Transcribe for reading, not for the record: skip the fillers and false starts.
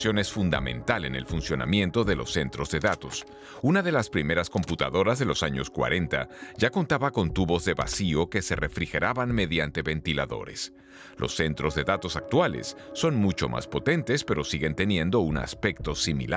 Es fundamental en el funcionamiento de los centros de datos. Una de las primeras computadoras de los años 40 ya contaba con tubos de vacío que se refrigeraban mediante ventiladores. Los centros de datos actuales son mucho más potentes, pero siguen teniendo un aspecto similar.